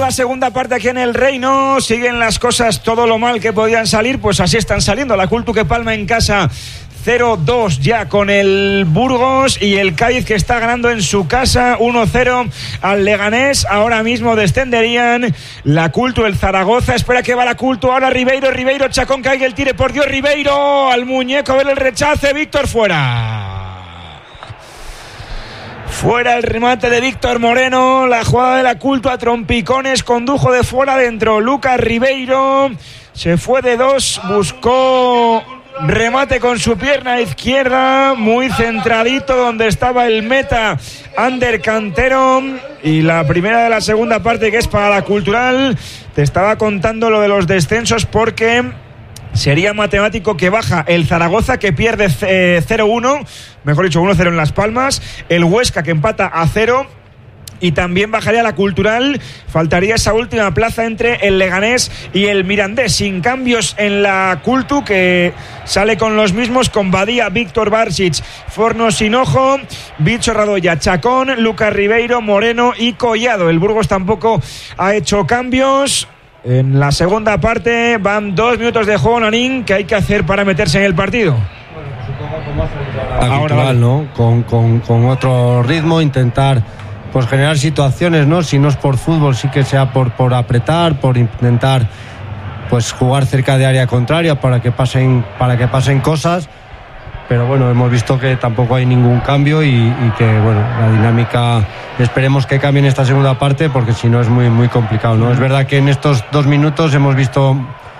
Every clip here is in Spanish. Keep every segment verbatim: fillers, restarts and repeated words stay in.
La segunda parte aquí en el Reino, siguen las cosas todo lo mal que podían salir, pues así están saliendo. La Cultu que palma en casa cero dos ya con el Burgos, y el Cádiz que está ganando en su casa uno cero al Leganés. Ahora mismo descenderían la Cultu, el Zaragoza. Espera que va la Cultu, ahora Ribeiro, Ribeiro, Chacón, caiga el tire, por Dios, Ribeiro al muñeco, ver el rechace, Víctor fuera. Fuera el remate de Víctor Moreno, la jugada de la Cultu a trompicones, condujo de fuera adentro Lucas Ribeiro, se fue de dos, buscó remate con su pierna izquierda, muy centradito donde estaba el meta Ander Cantero. Y la primera de la segunda parte, que es para la Cultural. Te estaba contando lo de los descensos porque sería matemático que baja el Zaragoza, que pierde eh, cero uno, mejor dicho uno cero en Las Palmas, el Huesca que empata a cero, y también bajaría la Cultural. Faltaría esa última plaza entre el Leganés y el Mirandés. Sin cambios en la Cultu, que sale con los mismos, con Badía, Víctor Barsic, Fornos Hinojo, Bicho Radoya, Chacón, Lucas Ribeiro, Moreno y Collado. El Burgos tampoco ha hecho cambios. En la segunda parte van dos minutos de juego, Nanín, que hay que hacer para meterse en el partido. Bueno, pues supongo como hace la Ahora vale. ¿no? Con, con, con otro ritmo, intentar pues generar situaciones, ¿no? Si no es por fútbol, sí que sea por, por apretar, por intentar pues jugar cerca de área contraria para que pasen, para que pasen cosas. Pero bueno, hemos visto que tampoco hay ningún cambio y, y que bueno, la dinámica esperemos que cambie en esta segunda parte, porque si no es muy, muy complicado, ¿no? Es verdad que en estos dos minutos hemos visto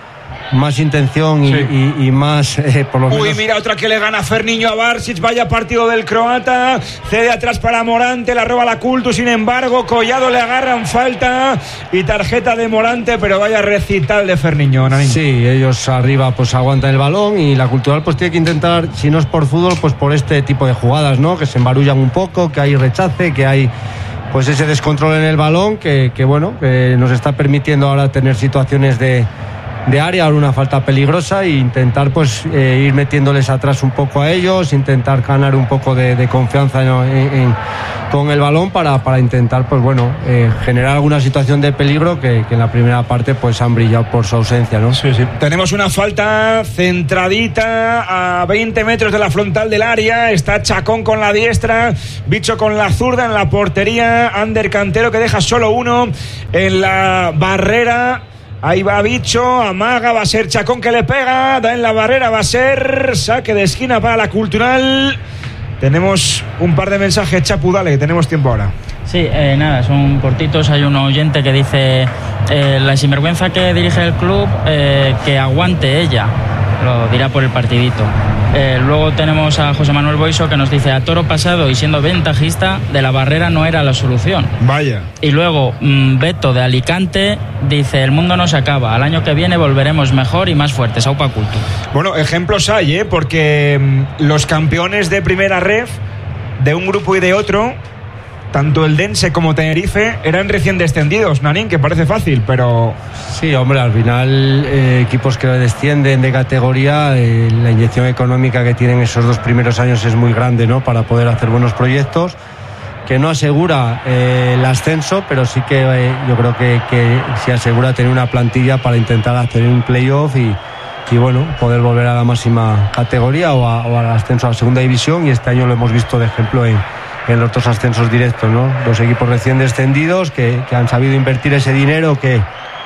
más intención y, sí. y, y más eh, por lo menos. Uy, mira, otra que le gana Ferniño a Barsic, vaya partido del croata, cede atrás para Morante, la roba la Cultu, sin embargo Collado le agarran falta y tarjeta de Morante, pero vaya recital de Ferniño, Nanín. Sí, ellos arriba pues aguantan el balón y la Cultural pues tiene que intentar, si no es por fútbol, pues por este tipo de jugadas, ¿no? Que se embarullan un poco, que hay rechace, que hay pues ese descontrol en el balón que, que bueno, que nos está permitiendo ahora tener situaciones de de área, una falta peligrosa, e intentar pues eh, ir metiéndoles atrás un poco a ellos, intentar ganar un poco de, de confianza en, en, con el balón para, para intentar pues bueno eh, generar alguna situación de peligro que, que en la primera parte pues han brillado por su ausencia, ¿no? Sí, sí. Tenemos una falta centradita a veinte metros de la frontal del área, está Chacón con la diestra, Bicho con la zurda en la portería, Ander Cantero que deja solo uno en la barrera. Ahí va Bicho, amaga, va a ser Chacón que le pega, da en la barrera, va a ser saque de esquina para la Cultural. Tenemos un par de mensajes, Chapu, dale, tenemos tiempo ahora. Sí, eh, nada, son cortitos. Hay un oyente que dice eh, la sinvergüenza que dirige el club, eh, que aguante ella, lo dirá por el partidito. Eh, luego tenemos a José Manuel Boiso que nos dice: a toro pasado y siendo ventajista, de la barrera no era la solución. Vaya. Y luego mmm, Beto de Alicante dice: el mundo no se acaba, al año que viene volveremos mejor y más fuertes. Aupa Cultu. Bueno, ejemplos hay, ¿eh? Porque mmm, los campeones de primera ref de un grupo y de otro, tanto el Dense como Tenerife, eran recién descendidos, Nanín, que parece fácil, pero... Sí, hombre, al final eh, equipos que descienden de categoría, eh, la inyección económica que tienen esos dos primeros años es muy grande, ¿no? Para poder hacer buenos proyectos, que no asegura eh, el ascenso, pero sí que eh, yo creo que, que sí asegura tener una plantilla para intentar hacer un playoff y, y bueno, poder volver a la máxima categoría o, a, o al ascenso a la segunda división, y este año lo hemos visto de ejemplo en en los dos ascensos directos, ¿no? Los equipos recién descendidos que, que han sabido invertir ese dinero que,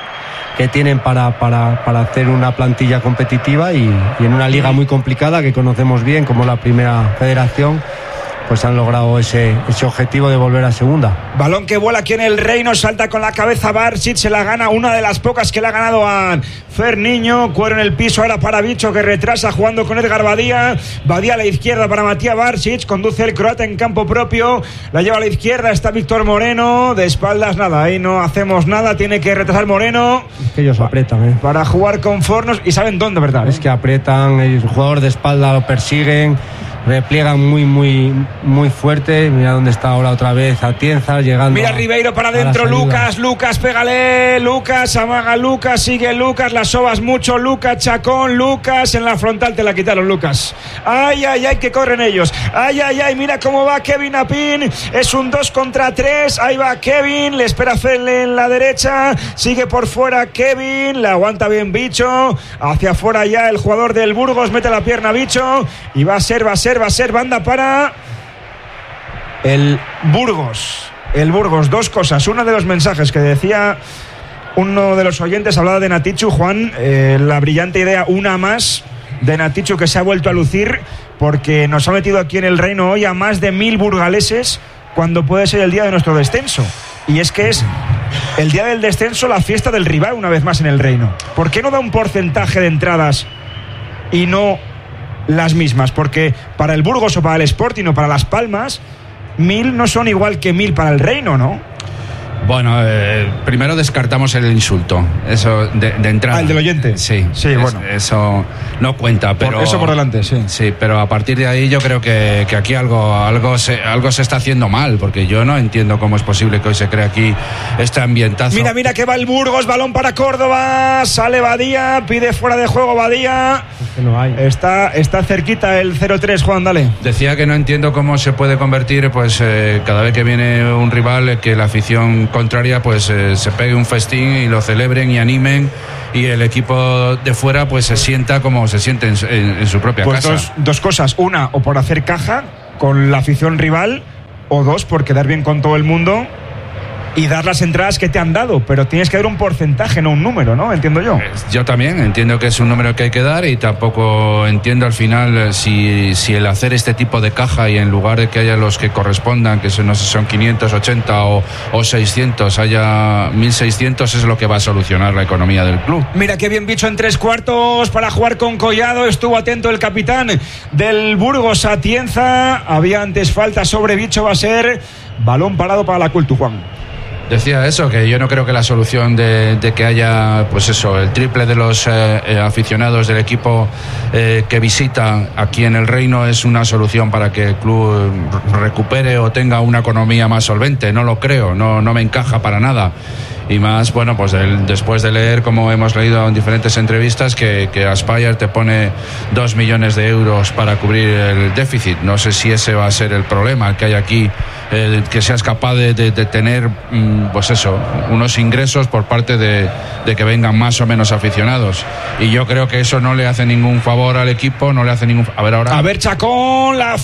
que tienen para, para, para hacer una plantilla competitiva y, y en una liga muy complicada que conocemos bien como la Primera Federación, pues han logrado ese, ese objetivo de volver a segunda. Balón que vuela aquí en el Reino, salta con la cabeza Barsic, se la gana, una de las pocas que le ha ganado a Ferniño. Cuero en el piso ahora para Bicho, que retrasa jugando con Edgar Badía. Badía a la izquierda para Matías Barsic, conduce el croata en campo propio, la lleva a la izquierda, está Víctor Moreno, de espaldas nada, ahí no hacemos nada, tiene que retrasar Moreno. Es que ellos apretan, ¿eh? Para jugar con Fornos y saben dónde, ¿verdad? Es que apretan, el jugador de espalda lo persiguen. repliegan muy muy muy fuerte. Mira dónde está ahora otra vez Atienza llegando. Mira a, Ribeiro para adentro, Lucas, Lucas, pégale, Lucas, amaga Lucas, sigue Lucas, las sobas mucho, Lucas, Chacón, Lucas, en la frontal te la quitaron, Lucas. Ay, ay, ay, que corren ellos. Ay, ay, ay, mira cómo va Kevin Apin, es un dos contra tres, ahí va Kevin, le espera Fele en la derecha, sigue por fuera Kevin, le aguanta bien Bicho, hacia afuera ya el jugador del Burgos, mete la pierna Bicho, y va a ser, va a ser va a ser banda para el Burgos. El Burgos, dos cosas. Uno de los mensajes que decía uno de los oyentes, hablaba de Natichu, Juan, eh, la brillante idea, una más de Natichu, que se ha vuelto a lucir porque nos ha metido aquí en el Reino hoy a más de mil burgaleses cuando puede ser el día de nuestro descenso. Y es que es el día del descenso, la fiesta del rival una vez más en el Reino. ¿Por qué no da un porcentaje de entradas y no las mismas? Porque para el Burgos o para el Sporting o para Las Palmas, mil no son igual que mil para el Reino, ¿no? Bueno, eh, primero descartamos el insulto, eso de, de entrada. Ah, el del oyente. Sí, sí, es, bueno. Eso no cuenta, pero por eso por delante, sí. Sí, pero a partir de ahí yo creo que, que aquí algo, algo, se, algo se está haciendo mal, porque yo no entiendo cómo es posible que hoy se cree aquí este ambientazo. Mira, mira que va el Burgos, balón para Córdoba, sale Badía, pide fuera de juego Badía. Es que no hay. Está, está cerquita el cero tres, Juan, dale. Decía que no entiendo cómo se puede convertir, pues eh, cada vez que viene un rival, que la afición contraria pues eh, se pegue un festín y lo celebren y animen, y el equipo de fuera pues se sienta como se siente en, en, en su propia pues casa. Dos, dos cosas, una, o por hacer caja con la afición rival, o dos, por quedar bien con todo el mundo y dar las entradas que te han dado, pero tienes que dar un porcentaje, no un número, ¿no? Entiendo yo. Yo también entiendo que es un número que hay que dar, y tampoco entiendo al final si, si el hacer este tipo de caja y en lugar de que haya los que correspondan, que son, no sé, son quinientos ochenta o, o seiscientos, haya mil seiscientos, es lo que va a solucionar la economía del club. Mira qué bien Bicho en tres cuartos para jugar con Collado, estuvo atento el capitán del Burgos, Atienza, había antes falta sobre Bicho, va a ser balón parado para la Cultu, Juan. Decía eso, que yo no creo que la solución de, de que haya, pues eso, el triple de los eh, eh, aficionados del equipo eh, que visita aquí en el Reino es una solución para que el club recupere o tenga una economía más solvente. No lo creo, no, no me encaja para nada. Y más, bueno, pues el, después de leer, como hemos leído en diferentes entrevistas, que, que Aspire te pone dos millones de euros para cubrir el déficit. No sé si ese va a ser el problema, que hay aquí, eh, que seas capaz de, de, de tener, pues eso, unos ingresos por parte de, de que vengan más o menos aficionados. Y yo creo que eso no le hace ningún favor al equipo, no le hace ningún... A ver ahora... A ver, Chacón, la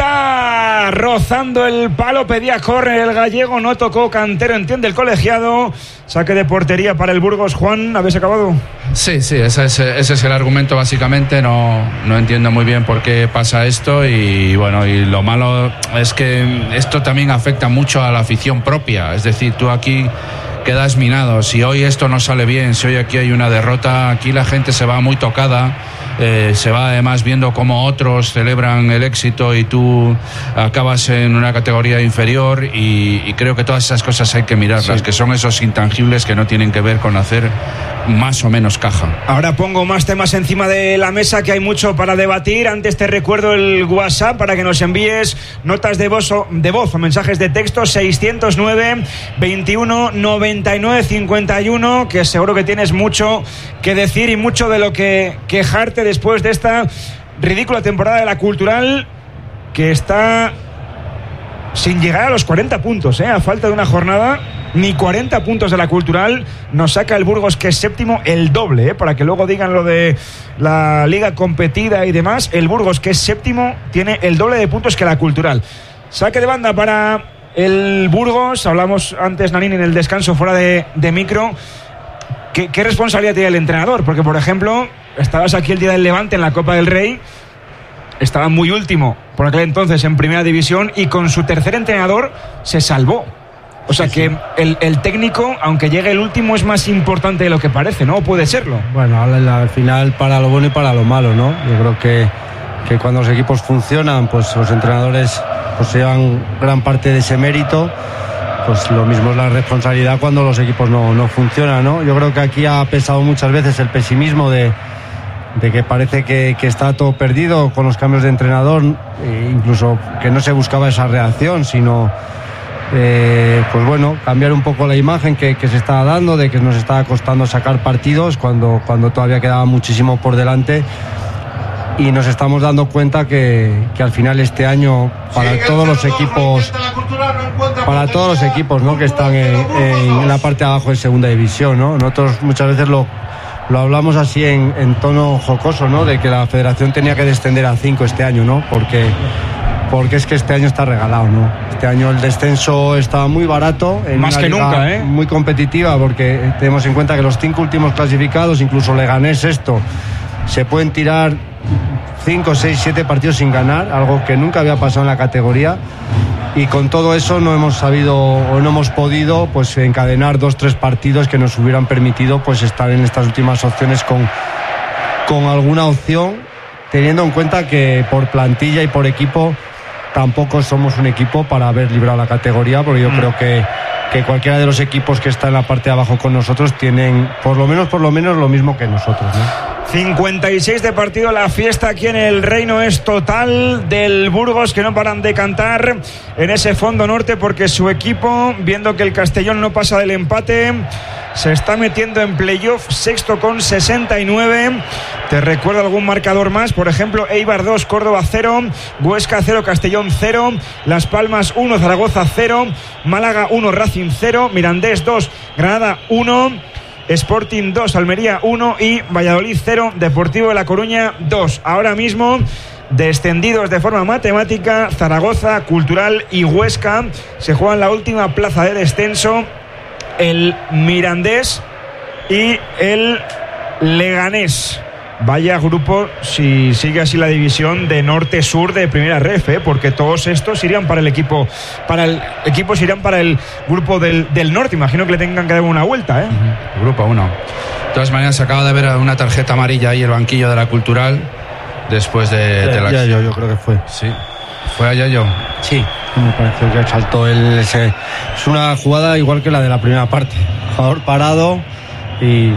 falta, rozando el palo, pedía córner el gallego, no tocó Cantero, entiende el colegiado. Saque de portería para el Burgos, Juan, ¿habéis acabado? Sí, sí, ese es, ese es el argumento básicamente. No, no entiendo muy bien por qué pasa esto, y bueno, y lo malo es que esto también afecta mucho a la afición propia. Es decir, tú aquí quedas minado. Si hoy esto no sale bien, si hoy aquí hay una derrota, aquí la gente se va muy tocada. Eh, se va además viendo cómo otros celebran el éxito y tú acabas en una categoría inferior, y, y creo que todas esas cosas hay que mirarlas, sí. Que son esos intangibles que no tienen que ver con hacer más o menos caja. Ahora pongo más temas encima de la mesa, que hay mucho para debatir. Antes te recuerdo el WhatsApp para que nos envíes notas de voz o, de voz o mensajes de texto, seiscientos nueve, veintiuno, noventa y nueve, cincuenta y uno, que seguro que tienes mucho que decir y mucho de lo que quejarte después de esta ridícula temporada de la Cultural, que está sin llegar a los cuarenta puntos, ¿eh? A falta de una jornada, ni cuarenta puntos de la Cultural nos saca el Burgos, que es séptimo, el doble, ¿eh? Para que luego digan lo de la liga competida y demás. El Burgos, que es séptimo, tiene el doble de puntos que la Cultural. Saque de banda para el Burgos. Hablamos antes, Nanín, en el descanso fuera de, de micro. ¿Qué, ¿Qué responsabilidad tiene el entrenador? Porque, por ejemplo, estabas aquí el día del Levante en la Copa del Rey, estaba muy último por aquel entonces en Primera División, y con su tercer entrenador se salvó. O sea, sí, que sí. El, el técnico, aunque llegue el último, es más importante de lo que parece, ¿no? Puede serlo. Bueno, al, al final, para lo bueno y para lo malo, ¿no? Yo creo que, que cuando los equipos funcionan, pues los entrenadores pues se llevan gran parte de ese mérito. Pues lo mismo es la responsabilidad cuando los equipos no, no funcionan, ¿no? Yo creo que aquí ha pesado muchas veces el pesimismo de, de que parece que, que está todo perdido con los cambios de entrenador, eh, incluso que no se buscaba esa reacción, sino eh, pues bueno, cambiar un poco la imagen que, que se estaba dando, de que nos estaba costando sacar partidos cuando, cuando todavía quedaba muchísimo por delante, y nos estamos dando cuenta que, que al final este año para todos los equipos para todos los equipos, ¿no?, que están en, en la parte de abajo de segunda división, ¿no? Nosotros muchas veces lo Lo hablamos así en, en tono jocoso, ¿no?, de que la federación tenía que descender a cinco este año, ¿no? Porque, porque es que este año está regalado, ¿no? Este año el descenso está muy barato. En Más una que liga nunca, ¿eh? Muy competitiva, porque tenemos en cuenta que los cinco últimos clasificados, incluso Leganés esto, se pueden tirar cinco, seis, siete partidos sin ganar, algo que nunca había pasado en la categoría. Y con todo eso no hemos sabido o no hemos podido pues encadenar dos, tres partidos que nos hubieran permitido pues estar en estas últimas opciones con, con alguna opción, teniendo en cuenta que por plantilla y por equipo tampoco somos un equipo para haber librado la categoría, porque yo mm. creo que, que cualquiera de los equipos que está en la parte de abajo con nosotros tienen por lo menos, por lo menos lo mismo que nosotros, ¿no? cincuenta y seis de partido, la fiesta aquí en el Reino es total del Burgos, que no paran de cantar en ese fondo norte, porque su equipo, viendo que el Castellón no pasa del empate, se está metiendo en playoff, sexto con sesenta y nueve. Te recuerdo algún marcador más, por ejemplo, Eibar dos, Córdoba cero, Huesca cero, Castellón cero, Las Palmas uno, Zaragoza cero, Málaga uno, Racing cero, Mirandés dos, Granada uno, Sporting dos, Almería uno y Valladolid cero, Deportivo de La Coruña dos. Ahora mismo descendidos de forma matemática, Zaragoza, Cultural y Huesca se juegan la última plaza de descenso, el Mirandés y el Leganés. Vaya grupo si sigue así la división de norte-sur de primera ref, ¿eh? Porque todos estos irían para el equipo, para el equipo irían para el grupo del, del norte. Imagino que le tengan que dar una vuelta, ¿eh? Uh-huh. Grupo uno. De todas maneras, se acaba de ver una tarjeta amarilla ahí el banquillo de la Cultural después de, de la. Ya, yo, yo creo que fue. Sí. ¿Fue allá yo? Sí, me pareció que saltó el ese. Es una jugada igual que la de la primera parte. Jugador parado y.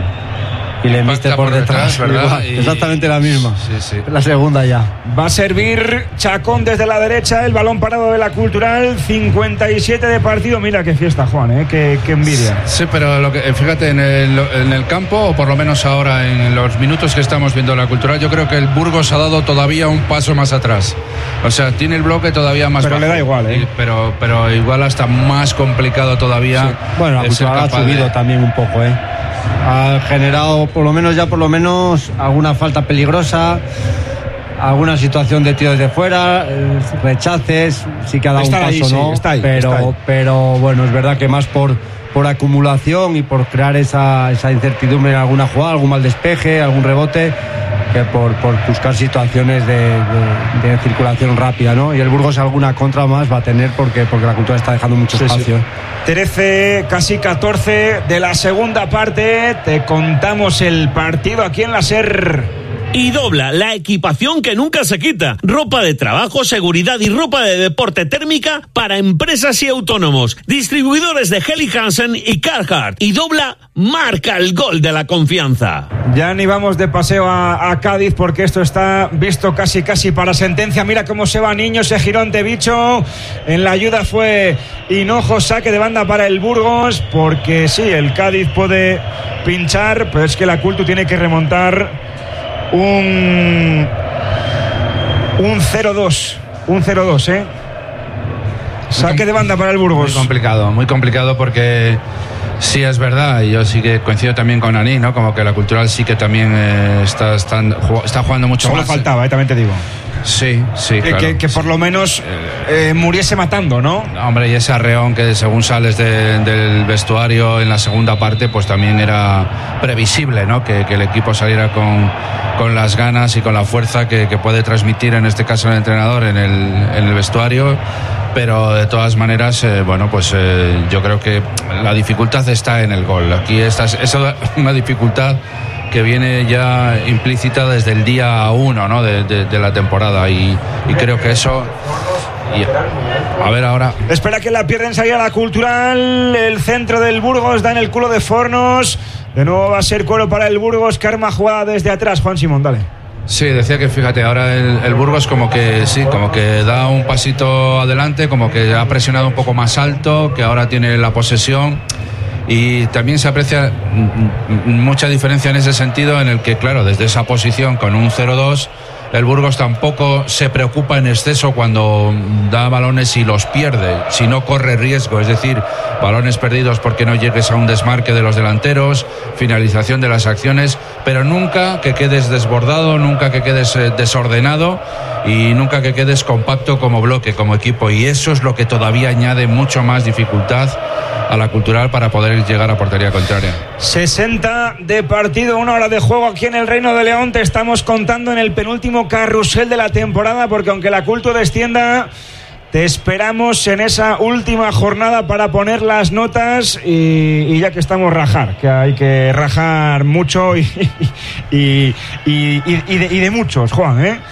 Y le embiste por, por detrás, detrás, ¿verdad? Y... exactamente la misma. Sí, sí. La segunda ya. Va a servir Chacón desde la derecha, el balón parado de la Cultural, cincuenta y siete de partido. Mira qué fiesta, Juan, ¿eh? Qué, qué envidia. Sí, pero lo que, fíjate, en el, en el campo, o por lo menos ahora en los minutos que estamos viendo la Cultural, yo creo que el Burgos ha dado todavía un paso más atrás. O sea, tiene el bloque todavía más pero bajo. Le da igual, ¿eh? Y, pero, pero igual hasta más complicado todavía. Sí. Bueno, la Cultural ha subido de... también un poco, ¿eh? Ha generado por lo menos ya por lo menos alguna falta peligrosa, alguna situación de tiros de fuera, eh, rechaces, sí que ha dado está un paso, ahí, ¿no? Sí, está ahí, pero, está ahí. Pero bueno, es verdad que más por, por acumulación y por crear esa, esa incertidumbre en alguna jugada, algún mal despeje, algún rebote, que por, por buscar situaciones de, de, de circulación rápida, ¿no? Y el Burgos alguna contra más va a tener porque, porque la Cultura está dejando mucho sí, espacio. Sí. trece, casi catorce de la segunda parte. Te contamos el partido aquí en la SER. Y Dobla, la equipación que nunca se quita. Ropa de trabajo, seguridad y ropa de deporte térmica para empresas y autónomos. Distribuidores de Helly Hansen y Carhartt. Y Dobla marca el gol de la confianza. Ya ni vamos de paseo a, a Cádiz porque esto está visto casi casi para sentencia. Mira cómo se va Niño, ese girón de bicho. En la ayuda fue Hinojo, saque de banda para el Burgos, porque sí, el Cádiz puede pinchar, pero es que la Cultu tiene que remontar un un cero dos, un cero dos, ¿eh? Saque de banda para el Burgos. Muy complicado, muy complicado porque sí es verdad, y yo sí que coincido también con Aní, ¿no? Como que la Cultural sí que también eh, está, está, está jugando mucho Solo más. Solo faltaba, eh, también te digo. Sí, sí, que, claro. que, que por lo menos eh, muriese matando, ¿no? Hombre, y ese arreón que según sales de, del vestuario en la segunda parte, pues también era previsible, ¿no? Que, que el equipo saliera con, con las ganas y con la fuerza que, que puede transmitir, en este caso el entrenador, en el, en el vestuario. Pero de todas maneras, eh, bueno, pues eh, yo creo que la dificultad está en el gol. Aquí esta es una dificultad que viene ya implícita desde el día uno, ¿no? de, de, de la temporada, y, y creo que eso y a ver ahora. Espera que la pierden, salida la Cultural. El centro del Burgos da en el culo de Fornos. De nuevo va a ser cuero para el Burgos, que arma jugada desde atrás. Juan Simón, dale. Sí, decía que fíjate, ahora el, el Burgos como que sí, como que da un pasito adelante, como que ha presionado un poco más alto, que ahora tiene la posesión. Y también se aprecia mucha diferencia en ese sentido, en el que, claro, desde esa posición con un cero dos, el Burgos tampoco se preocupa en exceso cuando da balones y los pierde, si no corre riesgo, es decir, balones perdidos porque no llegues a un desmarque de los delanteros, finalización de las acciones, pero nunca que quedes desbordado, nunca que quedes desordenado y nunca que quedes compacto como bloque, como equipo, y eso es lo que todavía añade mucho más dificultad a la Cultural para poder llegar a portería contraria. sesenta de partido, una hora de juego aquí en el Reino de León. Te estamos contando en el penúltimo carrusel de la temporada, porque aunque la Cultu descienda, te esperamos en esa última jornada para poner las notas y, y ya que estamos, rajar, que hay que rajar mucho y, y, y, y, y, de, y de muchos, Juan, ¿eh?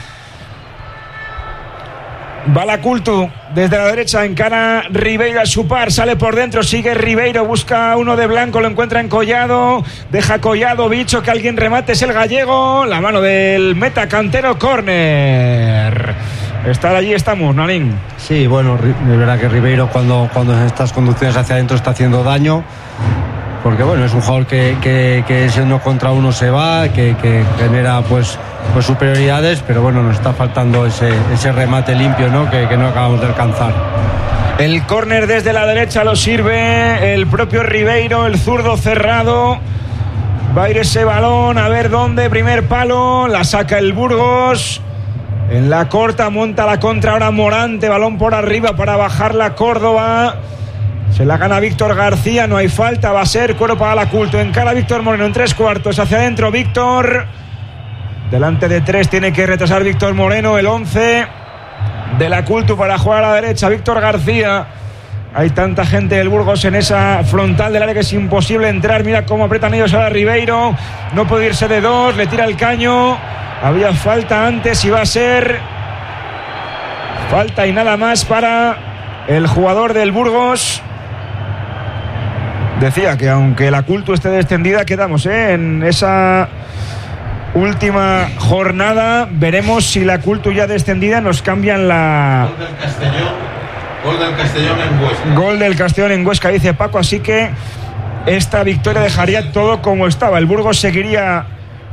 Va la Cultu desde la derecha, encara Ribeiro a su par, sale por dentro, sigue Ribeiro, busca uno de blanco, lo encuentra en Collado, deja Collado, bicho, que alguien remate, es el gallego, la mano del meta cantero, córner. Estar allí estamos, Narín. Sí, bueno, es verdad que Ribeiro cuando, cuando en estas conducciones hacia adentro está haciendo daño, porque bueno, es un jugador que, que, que ese uno contra uno se va, que, que genera pues, pues superioridades, pero bueno, nos está faltando ese, ese remate limpio, ¿no? Que, que no acabamos de alcanzar. El córner desde la derecha lo sirve el propio Ribeiro, el zurdo cerrado. Va a ir ese balón, a ver dónde, primer palo, la saca el Burgos. En la corta monta la contra ahora Morante, balón por arriba para bajar la Córdoba. Se la gana Víctor García, no hay falta, va a ser cuero para la Cultu. Encara Víctor Moreno en tres cuartos, hacia adentro Víctor. Delante de tres tiene que retrasar Víctor Moreno, el once de la Cultu para jugar a la derecha. Víctor García. Hay tanta gente del Burgos en esa frontal del área que es imposible entrar. Mira cómo apretan ellos ahora Ribeiro. No puede irse de dos, le tira el caño. Había falta antes y va a ser falta y nada más para el jugador del Burgos. Decía que aunque la Cultu esté descendida, quedamos ¿eh? en esa última jornada. Veremos si la Cultu ya descendida nos cambian la... Gol del Castellón, gol del Castellón en Huesca. Gol del Castellón en Huesca, dice Paco, así que esta victoria dejaría todo como estaba. El Burgos seguiría...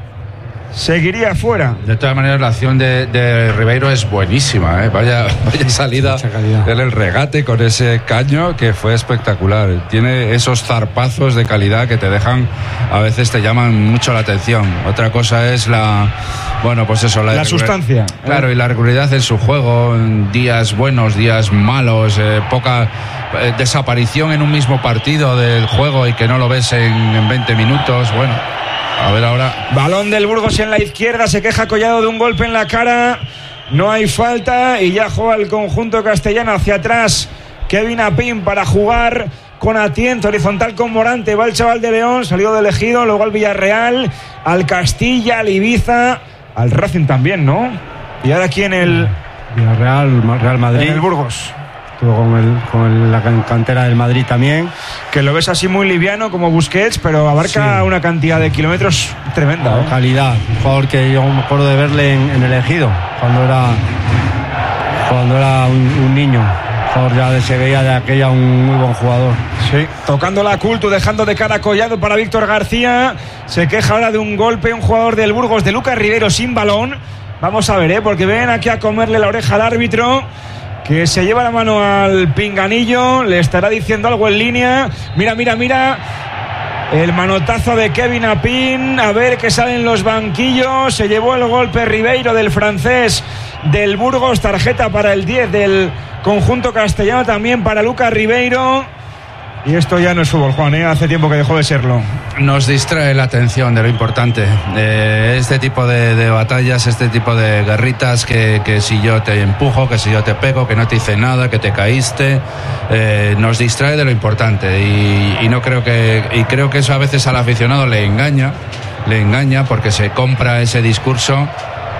seguiría fuera. De todas maneras, la acción de, de Ribeiro es buenísima, ¿eh? vaya, vaya salida en el regate con ese caño que fue espectacular. Tiene esos zarpazos de calidad que te dejan, a veces te llaman mucho la atención. Otra cosa es la, bueno, pues eso, la, la sustancia. Claro, y la regularidad en su juego, en días buenos, días malos, eh, poca eh, desaparición en un mismo partido del juego y que no lo ves en, en veinte minutos, bueno. A ver ahora. Balón del Burgos en la izquierda, se queja Collado de un golpe en la cara. No hay falta y ya juega el conjunto castellano hacia atrás. Kevin Apín para jugar con Atienzo, horizontal con Morante. Va el chaval de León, salió de elegido, luego al Villarreal, al Castilla, al Ibiza, al Racing también, ¿no? Y ahora aquí en el Villarreal, Real Madrid. En el Burgos. Estuvo con, el, con el, la cantera del Madrid también. Que lo ves así muy liviano como Busquets, pero abarca sí. una cantidad de kilómetros tremenda. ¿eh? Calidad. Un jugador que yo me acuerdo de verle en, en el Ejido, cuando era cuando era un, un niño. Un jugador ya se veía de aquella un muy buen jugador. Sí. Tocando la Cultu, dejando de cara a Collado para Víctor García. Se queja ahora de un golpe, un jugador del Burgos, de Lucas Ribeiro sin balón. Vamos a ver, ¿eh? porque ven aquí a comerle la oreja al árbitro, que se lleva la mano al pinganillo, le estará diciendo algo en línea. Mira, mira, mira el manotazo de Kevin Apín, a ver que salen los banquillos. Se llevó el golpe Ribeiro del francés del Burgos, tarjeta para el diez del conjunto castellano, también para Lucas Ribeiro. Y esto ya no es fútbol, Juan, ¿eh? Hace tiempo que dejó de serlo. Nos distrae la atención de lo importante. Eh, este tipo de, de batallas, este tipo de guerritas, que, que si yo te empujo, que si yo te pego, que no te hice nada, que te caíste, eh, nos distrae de lo importante. Y, y no creo que, y creo que eso a veces al aficionado le engaña, le engaña porque se compra ese discurso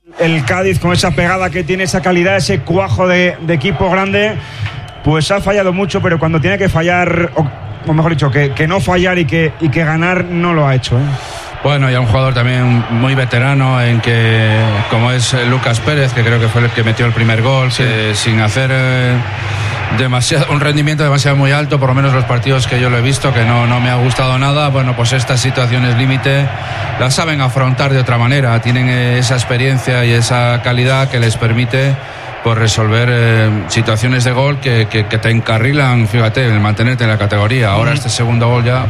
El Cádiz, con esa pegada que tiene, esa calidad, ese cuajo de, de equipo grande, pues ha fallado mucho, pero cuando tiene que fallar, o, o mejor dicho, que, que no fallar y que, y que ganar, no lo ha hecho, ¿eh? Bueno, y a un jugador también muy veterano, en que, como es Lucas Pérez, que creo que fue el que metió el primer gol, sí. que sin hacer eh, demasiado, un rendimiento demasiado muy alto, por lo menos los partidos que yo lo he visto, que no, no me ha gustado nada. Bueno, pues estas situaciones límite las saben afrontar de otra manera, tienen esa experiencia y esa calidad que les permite por resolver eh, situaciones de gol que, que, que te encarrilan, fíjate, el mantenerte en la categoría. Ahora este segundo gol ya...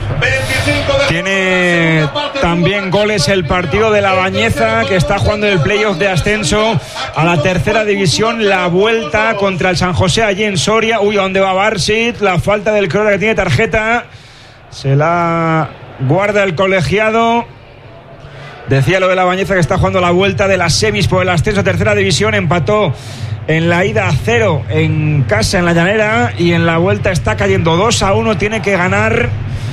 Tiene también goles el partido de La Bañeza, que está jugando el playoff de ascenso a la tercera división, la vuelta contra el San José allí en Soria. Uy, ¿a dónde va Barsit? La falta del Crota, que tiene tarjeta, se la guarda el colegiado. Decía lo de La Bañeza, que está jugando la vuelta de las semis por el ascenso a tercera división. Empató en la ida a cero en casa, en la Llanera, y en la vuelta está cayendo dos a uno. Tiene que ganar,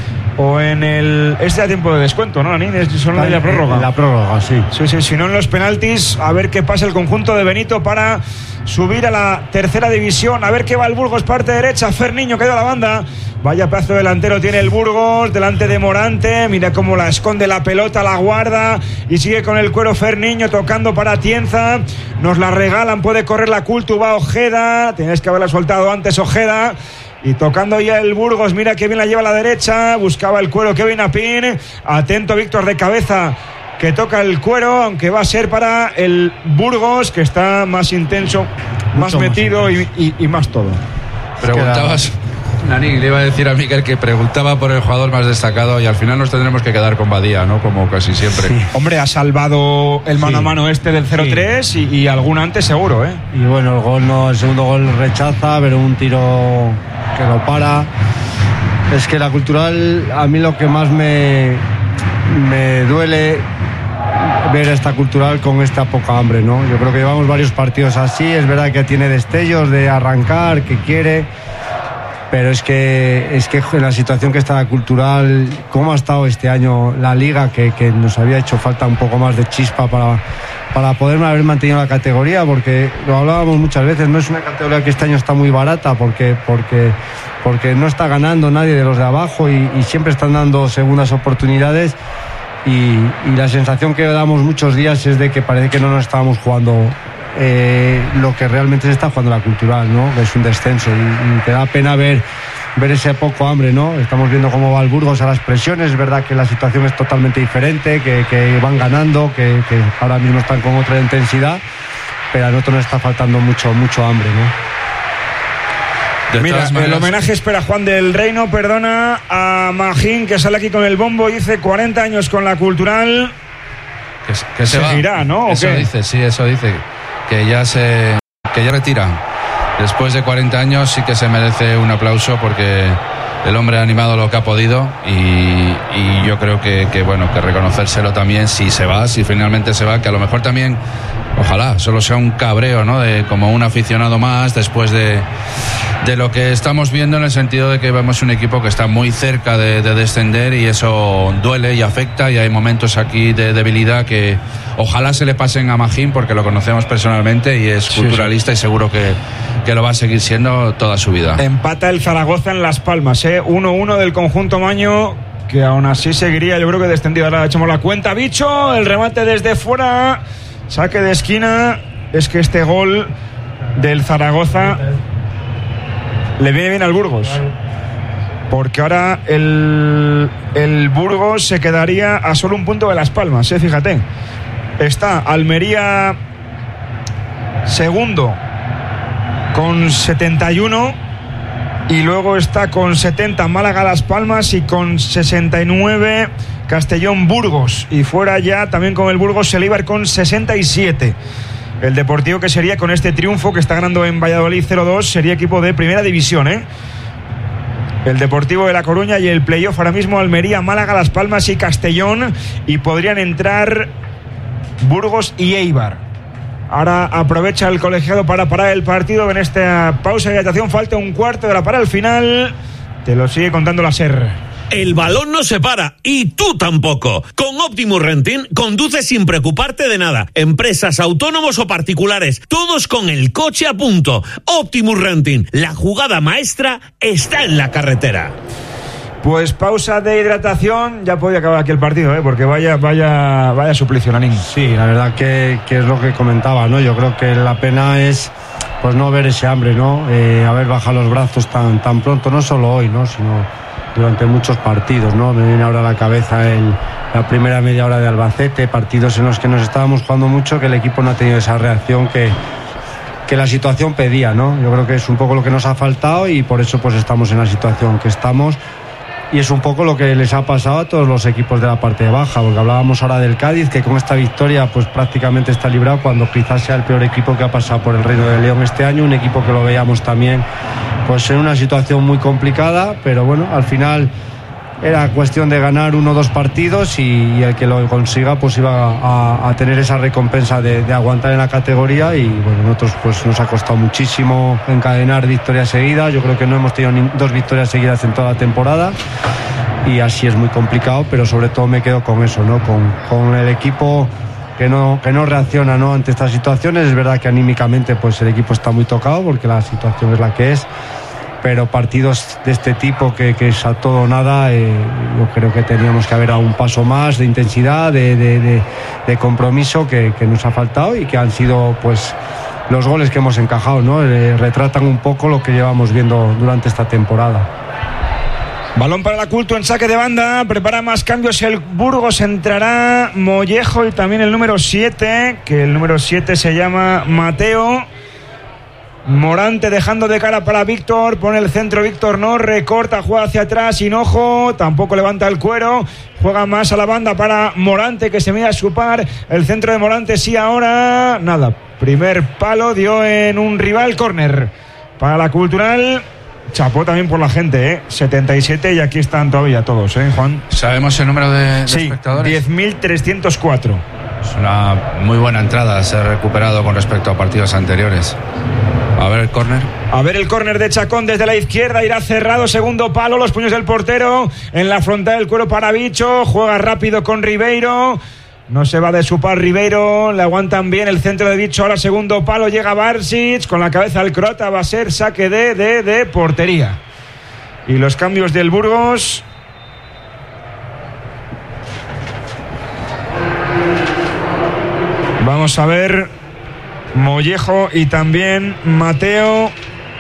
o en el... Este a tiempo de descuento, ¿no, Anín? Es solo en la prórroga. En la prórroga, sí. Sí, sí, si no en los penaltis, a ver qué pasa el conjunto de Benito para subir a la tercera división. A ver qué va el Burgos, parte derecha. Fer Niño, queda la banda. Vaya pedazo delantero tiene el Burgos, delante de Morante. Mira cómo la esconde la pelota, la guarda y sigue con el cuero Fer Niño, tocando para Tienza. Nos la regalan, puede correr la Cultu, va Ojeda. Tienes que haberla soltado antes, Ojeda. Y tocando ya el Burgos, mira que bien la lleva a la derecha. Buscaba el cuero Kevin Apin. Atento Víctor de cabeza, que toca el cuero, aunque va a ser para el Burgos, que está más intenso, más Mucho metido más y, y, y más todo. Preguntabas, Nani, le iba a decir a Miquel que preguntaba por el jugador más destacado, y al final nos tendremos que quedar con Badía, ¿no? Como casi siempre. Sí. Hombre, ha salvado el mano sí. a mano este del cero tres sí. y, y algún antes seguro, ¿eh? Y bueno, el gol no, el segundo gol rechaza, pero un tiro que lo para. Es que la Cultural, a mí lo que más me, me duele ver esta Cultural con esta poca hambre, ¿no? Yo creo que llevamos varios partidos así. Es verdad que tiene destellos de arrancar, que quiere, pero es que es que en la situación que está la Cultural, cómo ha estado este año la Liga, que, que nos había hecho falta un poco más de chispa para, para poder haber mantenido la categoría, porque lo hablábamos muchas veces, no es una categoría que este año está muy barata, porque porque porque no está ganando nadie de los de abajo y, y siempre están dando segundas oportunidades. Y, y la sensación que damos muchos días es de que parece que no nos estábamos jugando eh, lo que realmente se está jugando la Cultural, ¿no? Que es un descenso, y, y te da pena ver, ver ese poco hambre, ¿no? Estamos viendo cómo va el Burgos a las presiones. Es verdad que la situación es totalmente diferente, que, que van ganando, que, que ahora mismo están con otra intensidad, pero a nosotros nos está faltando mucho, mucho hambre, ¿no? De Mira, el homenaje espera Juan del Reino, perdona, a Magín, que sale aquí con el bombo, dice cuarenta años con la Cultural. Que, que se seguirá, va. ¿no? Eso dice, sí, eso dice. Que ya se que ya retira. Después de cuarenta años sí que se merece un aplauso, porque el hombre ha animado lo que ha podido, y, y yo creo que, que, bueno, que reconocérselo también si se va, si finalmente se va, que a lo mejor también, ojalá, solo sea un cabreo, ¿no? De, como un aficionado más, después de, de lo que estamos viendo, en el sentido de que vemos un equipo que está muy cerca de, de descender, y eso duele y afecta, y hay momentos aquí de debilidad que ojalá se le pasen a Magín, porque lo conocemos personalmente y es sí, culturalista sí. y seguro que, que lo va a seguir siendo toda su vida. Empata el Zaragoza en Las Palmas, ¿eh? uno uno del conjunto maño, que aún así seguiría, yo creo que descendido. Ahora echamos la cuenta, Bicho, el remate desde fuera, saque de esquina. Es que este gol del Zaragoza le viene bien al Burgos, porque ahora el, el Burgos se quedaría a solo un punto de Las Palmas, ¿eh? Fíjate, está Almería segundo con setenta y uno, y luego está con setenta Málaga Las Palmas, y con sesenta y nueve Castellón Burgos, y fuera ya también con el Burgos Selíbar con sesenta y siete. El Deportivo, que sería con este triunfo que está ganando en Valladolid cero dos, sería equipo de primera división, ¿eh? El Deportivo de La Coruña, y el playoff ahora mismo Almería, Málaga, Las Palmas y Castellón, y podrían entrar Burgos y Eibar. Ahora aprovecha el colegiado para parar el partido en esta pausa de hidratación. Falta un cuarto de hora para el final. Te lo sigue contando la S E R. El balón no se para y tú tampoco. Con Optimus Renting conduces sin preocuparte de nada. Empresas, autónomos o particulares, todos con el coche a punto. Optimus Renting, la jugada maestra está en la carretera. Pues pausa de hidratación, ya podía acabar aquí el partido, ¿eh? Porque vaya, vaya, vaya suplicio, Nanín. Sí, la verdad que, que es lo que comentaba, ¿no? Yo creo que la pena es pues no ver ese hambre, ¿no? Eh, haber bajado los brazos tan, tan pronto, no solo hoy, ¿no? Sino durante muchos partidos, ¿no? Me viene ahora a la cabeza el, la primera media hora de Albacete, partidos en los que nos estábamos jugando mucho, que el equipo no ha tenido esa reacción que, que la situación pedía, ¿no? Yo creo que es un poco lo que nos ha faltado y por eso pues estamos en la situación que estamos. Y es un poco lo que les ha pasado a todos los equipos de la parte baja, porque hablábamos ahora del Cádiz, que con esta victoria pues prácticamente está librado, cuando quizás sea el peor equipo que ha pasado por el Reino de León este año, un equipo que lo veíamos también pues en una situación muy complicada, pero bueno, al final era cuestión de ganar uno o dos partidos y, y el que lo consiga pues iba a, a tener esa recompensa de, de aguantar en la categoría. Y bueno, nosotros pues nos ha costado muchísimo encadenar victorias seguidas. Yo creo que no hemos tenido ni dos victorias seguidas en toda la temporada y así es muy complicado, pero sobre todo me quedo con eso, ¿no? Con, con el equipo que no, que no reacciona, ¿no? Ante estas situaciones. Es verdad que anímicamente pues el equipo está muy tocado porque la situación es la que es, pero partidos de este tipo que, que es a todo o nada, eh, yo creo que teníamos que haber dado un paso más de intensidad, de, de, de, de compromiso que, que nos ha faltado y que han sido pues los goles que hemos encajado, ¿no? Eh, retratan un poco lo que llevamos viendo durante esta temporada. Balón para la Culto en saque de banda, prepara más cambios el Burgos, entrará Mollejo y también el número siete, que el número siete se llama Mateo. Morante dejando de cara para Víctor, pone el centro, Víctor no, recorta, juega hacia atrás, Hinojo, tampoco levanta el cuero, juega más a la banda para Morante que se mide a su par, el centro de Morante sí ahora, nada, primer palo dio en un rival, córner para la Cultural. Chapó también por la gente, ¿eh? setenta y siete y aquí están todavía todos, ¿eh, Juan? ¿Sabemos el número de, de sí, espectadores? diez mil trescientos cuatro. Es una muy buena entrada, se ha recuperado con respecto a partidos anteriores. A ver el córner. A ver el córner de Chacón desde la izquierda, irá cerrado, segundo palo, los puños del portero, en la frontal del cuero para Bicho, juega rápido con Ribeiro, no se va de su par Ribeiro, le aguantan bien el centro de Bicho, ahora segundo palo, llega Barsic, con la cabeza al croata, va a ser saque de, de, de portería. Y los cambios del Burgos. Vamos a ver Mollejo y también Mateo.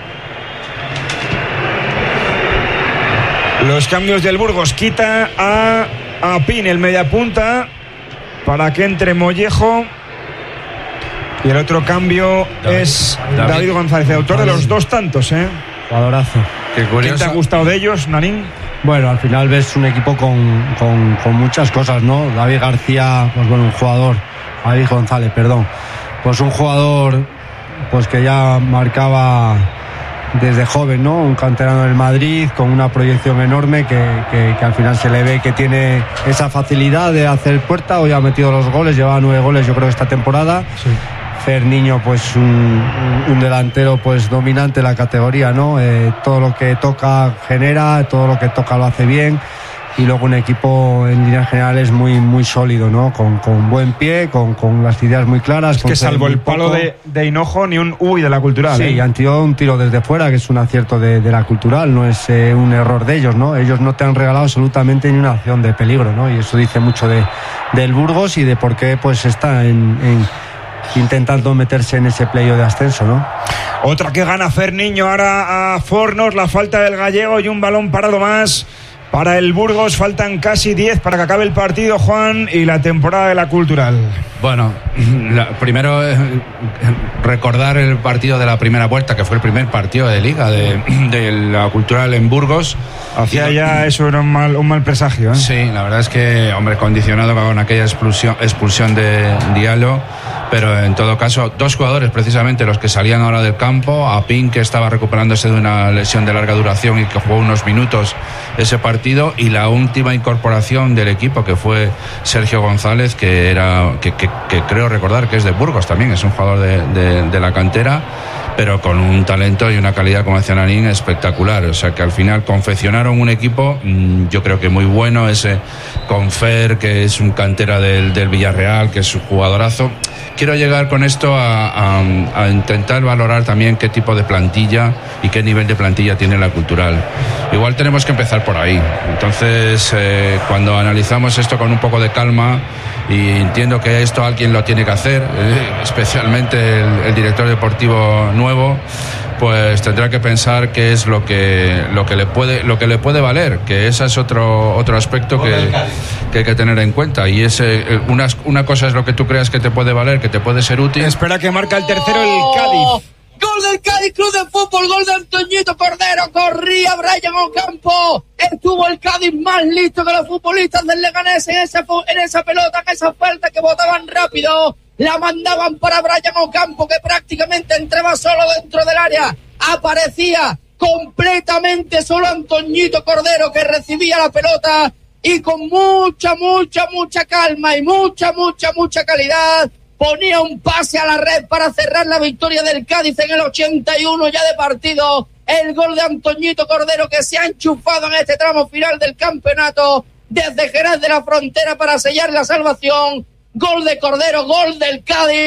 Los cambios del Burgos, quita a, a Pin, el mediapunta, para que entre Mollejo. Y el otro cambio David, es David, David González, autor David. de los dos tantos, ¿eh? Jugadorazo. Qué curioso. ¿Quién te ha gustado de ellos, Nanín? Bueno, al final ves un equipo con, con, con muchas cosas, ¿no? David García, pues bueno, un jugador, David González, perdón, pues un jugador pues que ya marcaba desde joven, ¿no? Un canterano del Madrid con una proyección enorme que, que, que al final se le ve que tiene esa facilidad de hacer puerta. Hoy ha metido los goles, lleva nueve goles yo creo esta temporada. Sí. Fer Niño, pues un, un delantero pues dominante en la categoría, ¿no? Eh, todo lo que toca genera, todo lo que toca lo hace bien. Y luego un equipo en líneas generales muy muy sólido, ¿no? Con, con buen pie, con, con las ideas muy claras. Es que salvo el palo de, de Hinojo, ni un uy de la Cultural. Sí, ¿eh? Han tirado un tiro desde fuera, que es un acierto de, de la Cultural, no es eh, un error de ellos, ¿no? Ellos no te han regalado absolutamente ni una acción de peligro, ¿no? Y eso dice mucho de del Burgos y de por qué pues está en, en intentando meterse en ese playo de ascenso, ¿no? Otra que gana Fer Niño ahora a Fornos, la falta del gallego y un balón parado más para el Burgos. Faltan casi diez para que acabe el partido, Juan, y la temporada de la Cultural. Bueno, la, primero eh, recordar el partido de la primera vuelta, que fue el primer partido de Liga de, de la Cultural en Burgos. Hacía ya eso, era un mal, un mal presagio, ¿eh? Sí, la verdad es que, hombre, condicionado con aquella expulsión, expulsión de Diallo, pero en todo caso, dos jugadores precisamente los que salían ahora del campo, a Pin, que estaba recuperándose de una lesión de larga duración y que jugó unos minutos ese partido, y la última incorporación del equipo, que fue Sergio González, que era que, que, que creo recordar que es de Burgos también, es un jugador de, de, de la cantera, pero con un talento y una calidad, como decía Nanín, espectacular. O sea que al final confeccionaron un equipo, yo creo que muy bueno, ese Confer, que es un cantera del, del Villarreal, que es un jugadorazo. Quiero llegar con esto a, a, a intentar valorar también qué tipo de plantilla y qué nivel de plantilla tiene la Cultural. Igual tenemos que empezar por ahí. Entonces, eh, cuando analizamos esto con un poco de calma, y entiendo que esto alguien lo tiene que hacer, eh, especialmente el, el director deportivo nuevo, pues tendrá que pensar qué es lo que lo que le puede lo que le puede valer, que ese es otro otro aspecto que, que hay que tener en cuenta. Y es eh, una, una cosa es lo que tú creas que te puede valer, que te puede ser útil. Espera que marca el tercero el Cádiz. Gol del Cádiz Club de Fútbol, gol de Antoñito Cordero, corría Brian Ocampo, estuvo el Cádiz más listo que los futbolistas del Leganés en esa, en esa pelota, en esa falta que botaban rápido, la mandaban para Brian Ocampo, que prácticamente entraba solo dentro del área, aparecía completamente solo Antoñito Cordero, que recibía la pelota y con mucha, mucha, mucha calma y mucha, mucha, mucha calidad ponía un pase a la red para cerrar la victoria del Cádiz en el ochenta y uno ya de partido. El gol de Antoñito Cordero, que se ha enchufado en este tramo final del campeonato desde Jerez de la Frontera para sellar la salvación. Gol de Cordero, gol del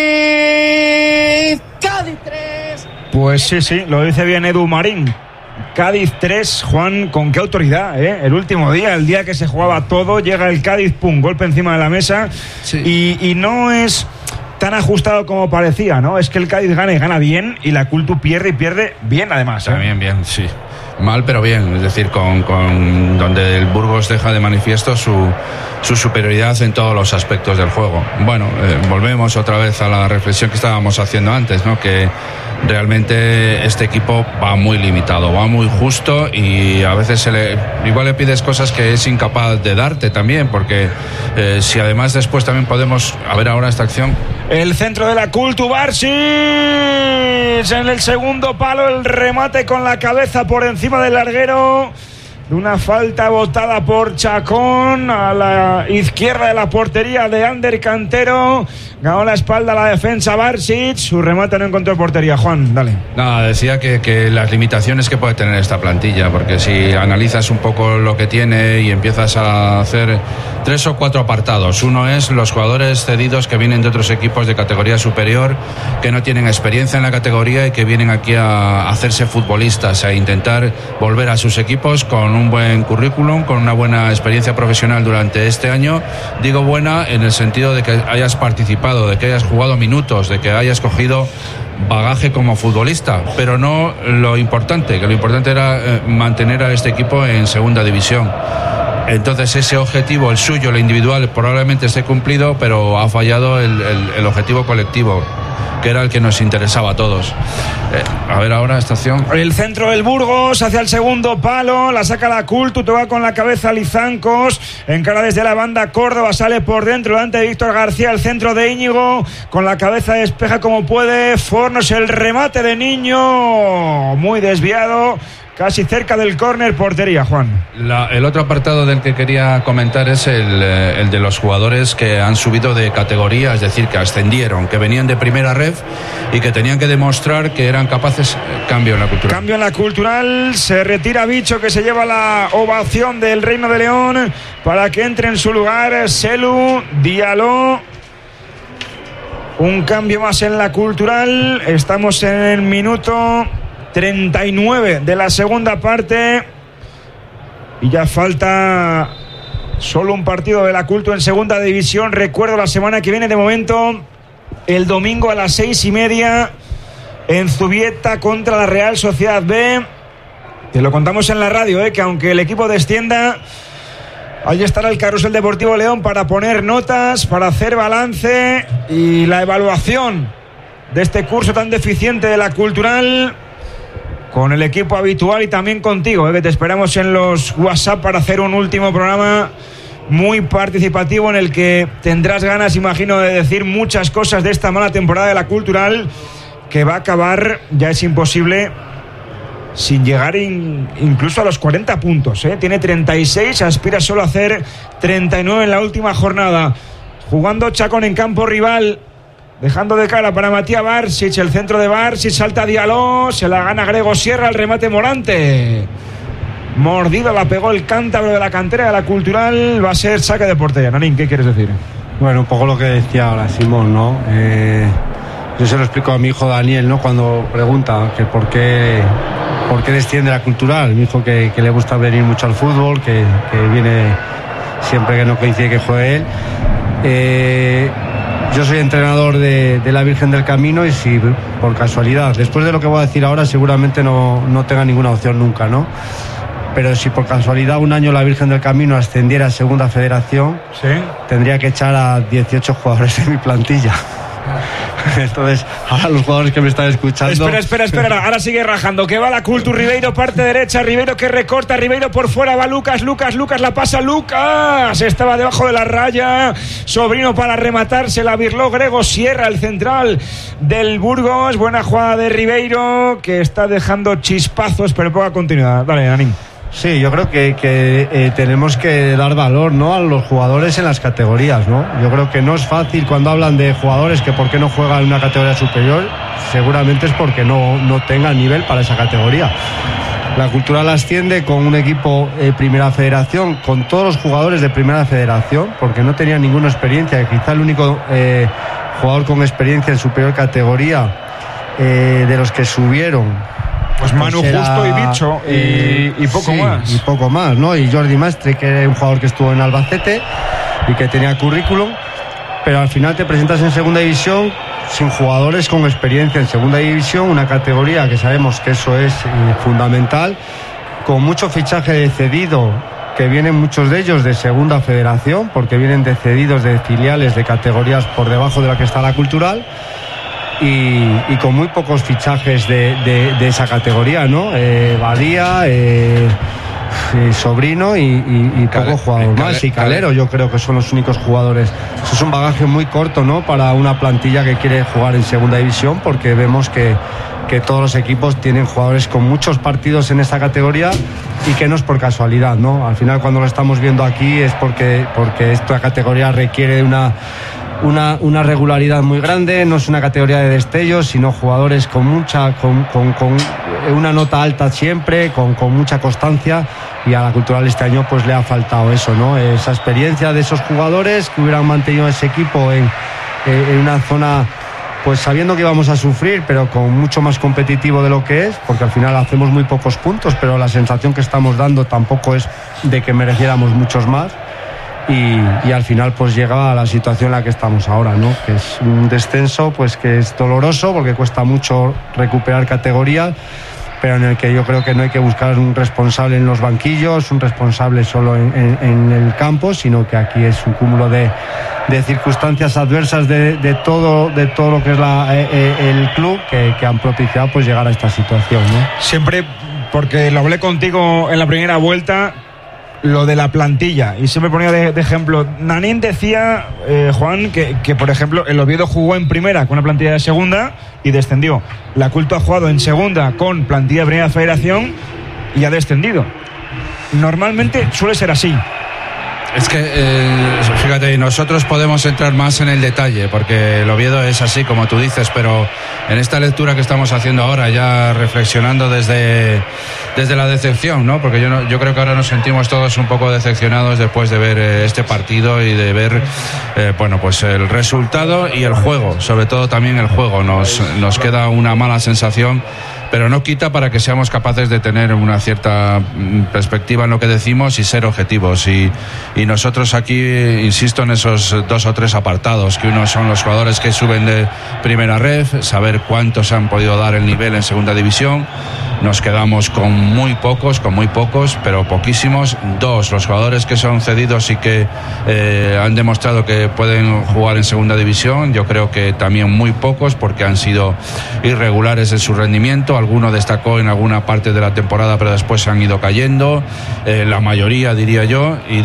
Cádiz. Cádiz tres. Pues sí, sí, lo dice bien Edu Marín. Cádiz tres, Juan, con qué autoridad, ¿eh? El último día, el día que se jugaba todo, llega el Cádiz, pum, golpe encima de la mesa. Sí. Y, y no es tan ajustado como parecía, ¿no? Es que el Cádiz gana y gana bien, y la Cultu pierde y pierde bien, además, ¿eh? También bien, sí. Mal, pero bien, es decir, con, con donde el Burgos deja de manifiesto su, su superioridad en todos los aspectos del juego. Bueno, eh, volvemos otra vez a la reflexión que estábamos haciendo antes, ¿no? Que realmente este equipo va muy limitado, va muy justo, y a veces se le, igual le pides cosas que es incapaz de darte también, porque eh, si además después también podemos, a ver ahora esta acción. El centro de la Cultu, Barsic, en el segundo palo, el remate con la cabeza por encima del larguero, de una falta botada por Chacón a la izquierda de la portería de Ander Cantero. Ganó la espalda a la defensa Barsic, su remate no encontró portería. Juan, dale. Nada, decía que, que las limitaciones que puede tener esta plantilla, porque si analizas un poco lo que tiene y empiezas a hacer tres o cuatro apartados. Uno es los jugadores cedidos que vienen de otros equipos de categoría superior, que no tienen experiencia en la categoría y que vienen aquí a hacerse futbolistas, a intentar volver a sus equipos con un buen currículum, con una buena experiencia profesional durante este año. Digo buena en el sentido de que hayas participado, de que hayas jugado minutos, de que hayas cogido bagaje como futbolista, pero no lo importante, que lo importante era eh, mantener a este equipo en segunda división. Entonces ese objetivo, el suyo, el individual, probablemente esté cumplido, pero ha fallado el, el, el objetivo colectivo, que era el que nos interesaba a todos. Eh, a ver ahora esta acción. El centro del Burgos hacia el segundo palo, la saca la Cultu, toca con la cabeza Lizancos, encara desde la banda Córdoba, sale por dentro delante de Víctor García, el centro de Íñigo, con la cabeza despeja como puede Fornos, el remate de Niño, muy desviado, casi cerca del córner, portería, Juan. La, el otro apartado del que quería comentar es el, el de los jugadores que han subido de categoría, es decir, que ascendieron, que venían de primera ref y que tenían que demostrar que eran capaces. Cambio en la Cultural. Cambio en la Cultural, se retira Bicho, que se lleva la ovación del Reino de León, para que entre en su lugar Selu Diallo. Un cambio más en la Cultural, estamos en el minuto treinta y nueve de la segunda parte y ya falta solo un partido de la Cultu en segunda división. Recuerdo la semana que viene, de momento el domingo a las seis y media en Zubieta contra la Real Sociedad B. Te lo contamos en la radio, ¿eh? Que aunque el equipo descienda, ahí estará el Carrusel Deportivo León para poner notas, para hacer balance y la evaluación de este curso tan deficiente de la Cultural, con el equipo habitual y también contigo, ¿eh? Que te esperamos en los WhatsApp para hacer un último programa muy participativo en el que tendrás ganas, imagino, de decir muchas cosas de esta mala temporada de la Cultural, que va a acabar, ya es imposible, sin llegar in, incluso a los cuarenta puntos, ¿eh? Tiene treinta y seis, aspira solo a hacer treinta y nueve en la última jornada. Jugando Chacón en campo rival Dejando de cara para Matías Barsic, el centro de Barsic, salta Diallo, se la gana Grego Sierra, el remate Morante. Mordida la pegó el cántabro de la cantera de la Cultural, va a ser saque de portería. Nanín, ¿qué quieres decir? Bueno, un poco lo que decía ahora Simón, ¿no? Eh, yo se lo explico a mi hijo Daniel, ¿no? Cuando pregunta que por qué, por qué desciende la Cultural. Mi hijo que, que le gusta venir mucho al fútbol, que, que viene siempre que no coincide que juegue él. Eh, Yo soy entrenador de, de la Virgen del Camino y si por casualidad, después de lo que voy a decir ahora, seguramente no, no tenga ninguna opción nunca, ¿no? Pero si por casualidad un año la Virgen del Camino ascendiera a Segunda Federación, ¿sí?, tendría que echar a dieciocho jugadores de mi plantilla. Entonces, ahora los jugadores que me están escuchando... Espera, espera, espera, ahora sigue rajando, que va la Cultu, Ribeiro, parte derecha, Ribeiro que recorta, Ribeiro por fuera, va Lucas, Lucas, Lucas, la pasa Lucas, estaba debajo de la raya, Sobrino para rematarse, la birló Grego Sierra, el central del Burgos, buena jugada de Ribeiro, que está dejando chispazos, pero poca continuidad. Dale, Nanín. Sí, yo creo que, que eh, tenemos que dar valor, ¿no?, a los jugadores en las categorías, ¿no? Yo creo que no es fácil cuando hablan de jugadores que por qué no juegan en una categoría superior, seguramente es porque no, no tengan nivel para esa categoría. La Cultural asciende con un equipo eh, Primera Federación, con todos los jugadores de Primera Federación, porque no tenían ninguna experiencia, quizá el único eh, jugador con experiencia en superior categoría eh, de los que subieron. Pues Manu pues Justo y Bicho y, eh, y poco sí, más. Y poco más, ¿no? Y Jordi Mastre, que era un jugador que estuvo en Albacete y que tenía currículum, pero al final te presentas en Segunda División sin jugadores con experiencia en Segunda División, una categoría que sabemos que eso es eh, fundamental, con mucho fichaje de cedido, que vienen muchos de ellos de Segunda Federación, porque vienen de cedidos de filiales de categorías por debajo de la que está la Cultural. Y, y con muy pocos fichajes de, de, de esa categoría, ¿no? Eh, Badía, eh, eh, Sobrino y, y, y poco jugador más. Cale, y Calero, Calero, yo creo que son los únicos jugadores. Eso es un bagaje muy corto, ¿no?, para una plantilla que quiere jugar en Segunda División, porque vemos que, que todos los equipos tienen jugadores con muchos partidos en esa categoría y que no es por casualidad, ¿no? Al final, cuando lo estamos viendo aquí es porque, porque esta categoría requiere de una... Una, una regularidad muy grande, no es una categoría de destellos, sino jugadores con mucha, con, con, con una nota alta siempre, con, con mucha constancia, y a la Cultural este año pues le ha faltado eso, ¿no? Esa experiencia de esos jugadores que hubieran mantenido ese equipo en, en una zona, pues sabiendo que íbamos a sufrir, pero con mucho más competitivo de lo que es, porque al final hacemos muy pocos puntos, pero la sensación que estamos dando tampoco es de que mereciéramos muchos más. Y, y al final pues llega a la situación en la que estamos ahora, ¿no?, que es un descenso pues que es doloroso porque cuesta mucho recuperar categoría, pero en el que yo creo que no hay que buscar un responsable en los banquillos, un responsable solo en, en, en el campo, sino que aquí es un cúmulo de, de circunstancias adversas de, de todo de todo lo que es la, eh, el club que, que han propiciado pues llegar a esta situación, ¿no? Siempre, porque lo hablé contigo en la primera vuelta, lo de la plantilla, y siempre ponía de, de ejemplo. Nanín decía, eh, Juan, que, que por ejemplo el Oviedo jugó en primera con una plantilla de segunda y descendió. La Culto ha jugado en segunda con plantilla de Primera Federación y ha descendido. Normalmente suele ser así. Es que, eh, fíjate, nosotros podemos entrar más en el detalle, porque el Oviedo es así, como tú dices, pero en esta lectura que estamos haciendo ahora, ya reflexionando desde, desde la decepción, ¿no? Porque yo, no, yo creo que ahora nos sentimos todos un poco decepcionados después de ver eh, este partido y de ver, eh, bueno, pues el resultado y el juego, sobre todo también el juego. Nos, nos queda una mala sensación, pero no quita para que seamos capaces de tener una cierta perspectiva en lo que decimos y ser objetivos. Y, y nosotros aquí, insisto en esos dos o tres apartados, que uno son los jugadores que suben de primera ref, saber cuántos han podido dar el nivel en segunda división. Nos quedamos con muy pocos, con muy pocos, pero poquísimos. Dos, los jugadores que son cedidos y que eh, han demostrado que pueden jugar en segunda división, yo creo que también muy pocos, porque han sido irregulares en su rendimiento. Alguno destacó en alguna parte de la temporada, pero después se han ido cayendo, eh, la mayoría diría yo, y después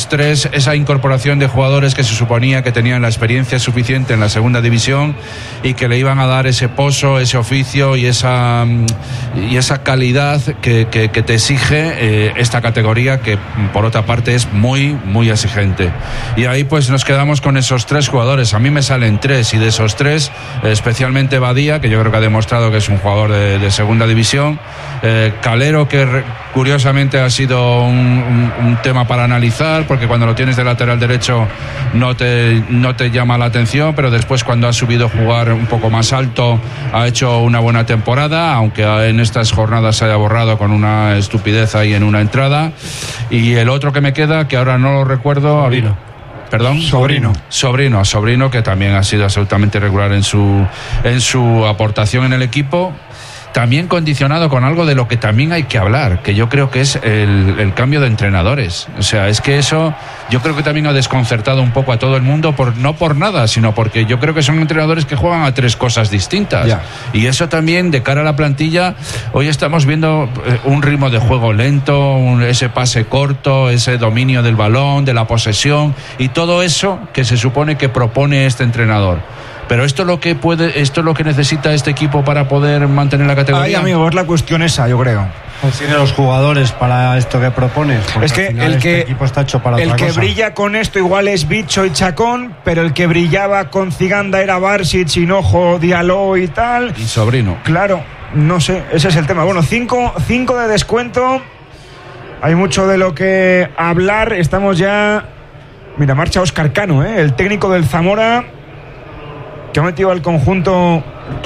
tres, esa incorporación de jugadores que se suponía que tenían la experiencia suficiente en la segunda división y que le iban a dar ese pozo, ese oficio y esa, y esa calidad que, que, que te exige eh, esta categoría, que por otra parte es muy, muy exigente. Y ahí pues nos quedamos con esos tres jugadores. A mí me salen tres, y de esos tres, especialmente Badía, que yo creo que ha demostrado que es un jugador de, de segunda división, eh, Calero, que re, curiosamente ha sido un, un, un tema para analizar, porque cuando lo tienes de lateral derecho no te, no te llama la atención, pero después cuando ha subido a jugar un poco más alto ha hecho una buena temporada, aunque en estas jornadas se haya borrado con una estupidez ahí en una entrada. Y el otro que me queda, que ahora no lo recuerdo, Sobrino. Perdón, Sobrino. Sobrino, Sobrino, que también ha sido absolutamente regular en su en su aportación en el equipo. También condicionado con algo de lo que también hay que hablar, que yo creo que es el, el cambio de entrenadores. O sea, es que eso yo creo que también ha desconcertado un poco a todo el mundo, por, no por nada, sino porque yo creo que son entrenadores que juegan a tres cosas distintas. Ya. Y eso también, de cara a la plantilla, hoy estamos viendo un ritmo de juego lento, un, ese pase corto, ese dominio del balón, de la posesión, y todo eso que se supone que propone este entrenador. Pero esto es lo que puede, esto es lo que necesita este equipo para poder mantener la categoría. Ay, amigo, es la cuestión esa, yo creo. Tiene los jugadores para esto que propones. Es que el este que equipo está hecho para el otra que cosa. brilla con esto igual es Bicho y Chacón, pero el que brillaba con Ciganda era Barsic, Hinojo, Diallo y tal. Y Sobrino. Claro, no sé, ese es el tema. Bueno, cinco, cinco de descuento. Hay mucho de lo que hablar. Estamos ya. Mira, marcha Óscar Cano, ¿eh? El técnico del Zamora, que ha metido al conjunto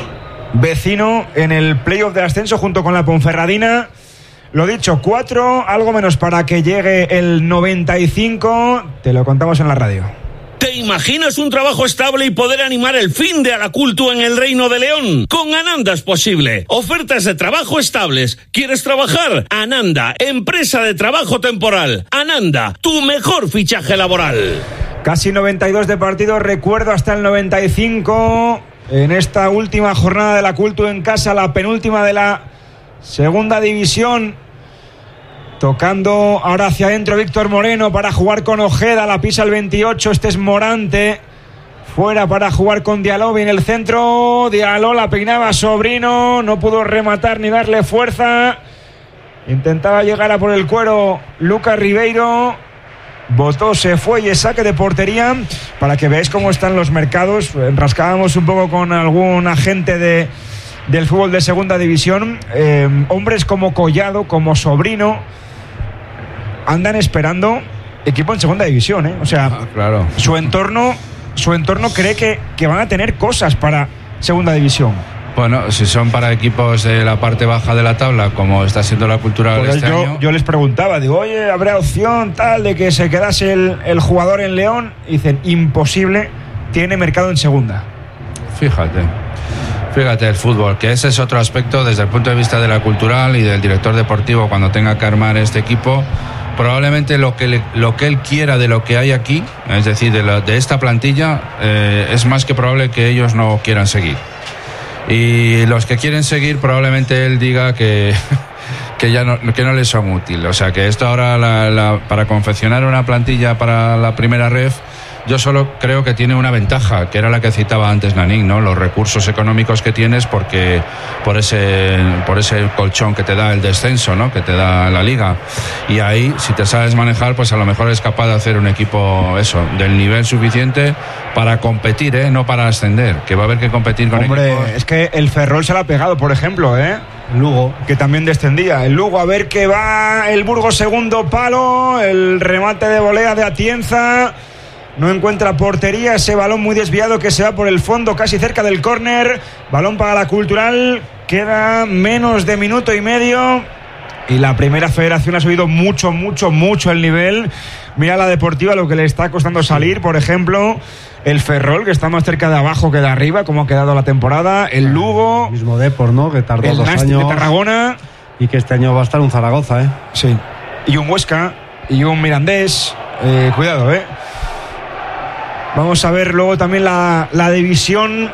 vecino en el playoff de ascenso junto con la Ponferradina. Lo dicho, cuatro, algo menos para que llegue el noventa y cinco. Te lo contamos en la radio. ¿Te imaginas un trabajo estable y poder animar el fin de a la culto en el Reino de León? Con Ananda es posible. Ofertas de trabajo estables. ¿Quieres trabajar? Ananda, empresa de trabajo temporal. Ananda, tu mejor fichaje laboral. Casi noventa y dos de partido, recuerdo hasta el noventa y cinco. En esta última jornada de la Cultu en casa, la penúltima de la segunda división. Tocando ahora hacia adentro Víctor Moreno para jugar con Ojeda, la pisa el veintiocho, este es Morante. Fuera para jugar con Diallo, en el centro, Diallo la peinaba Sobrino, no pudo rematar ni darle fuerza. Intentaba llegar a por el cuero Lucas Ribeiro. Botó, se fue y es saque de portería. Para que veáis cómo están los mercados, rascábamos un poco con algún agente de, del fútbol de segunda división. Eh, hombres como Collado, como Sobrino, andan esperando equipo en segunda división, ¿eh? O sea, ah, claro. su entorno su entorno cree que, que van a tener cosas para segunda división. Bueno, si son para equipos de la parte baja de la tabla, como está siendo la Cultural pues este yo, año. Yo les preguntaba, digo, oye, ¿habrá opción tal de que se quedase el, el jugador en León? Y dicen, imposible, tiene mercado en segunda. Fíjate. Fíjate, el fútbol, que ese es otro aspecto desde el punto de vista de la Cultural y del director deportivo cuando tenga que armar este equipo. Probablemente lo que, le, lo que él quiera de lo que hay aquí, es decir, de, la, de esta plantilla, eh, es más que probable que ellos no quieran seguir. Y los que quieren seguir, probablemente él diga que, que ya no, que no les son útiles. O sea, que esto ahora, la, la, para confeccionar una plantilla para la primera ref, yo solo creo que tiene una ventaja, que era la que citaba antes Nanín, ¿no? Los recursos económicos que tienes porque por ese por ese colchón que te da el descenso, ¿no? Que te da la liga. Y ahí, si te sabes manejar, pues a lo mejor es capaz de hacer un equipo, eso, del nivel suficiente para competir, ¿eh? No para ascender, que va a haber que competir con Hombre, equipos. es que el Ferrol se lo ha pegado, por ejemplo, ¿eh? Lugo, que también descendía. El Lugo, a ver que va el Burgos, segundo palo, el remate de volea de Atienza. No encuentra portería, ese balón muy desviado que se va por el fondo, casi cerca del córner. Balón para la Cultural, queda menos de minuto y medio. Y la primera federación ha subido mucho, mucho, mucho el nivel. Mira la Deportiva, lo que le está costando salir, por ejemplo. El Ferrol, que está más cerca de abajo que de arriba, como ha quedado la temporada. El Lugo. El mismo Depor, ¿no? Que tardó el dos Nasti años. de Tarragona. Y que este año va a estar un Zaragoza, ¿eh? Sí. Y un Huesca. Y un Mirandés. Eh, cuidado, ¿eh? Vamos a ver luego también la, la división